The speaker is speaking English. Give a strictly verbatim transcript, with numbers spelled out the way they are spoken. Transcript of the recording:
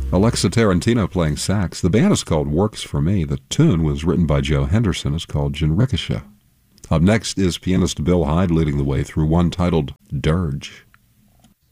Alexa Tarantino playing sax. The band is called Works for Me. The tune was written by Joe Henderson. It's called Jinrikisha. Up next is pianist Bill Hyde leading the way through one titled Dirge.